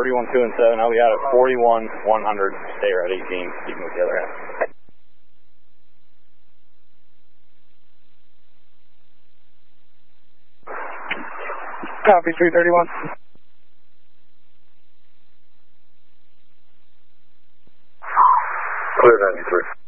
41 2 and 7. I'll be out at 41 100. Stay ready, team. Speaking with the other half. Copy 331. Clear 93.